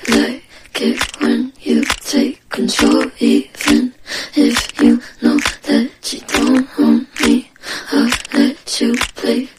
like it when you take control, even if you know that you don't want me. I'll let you play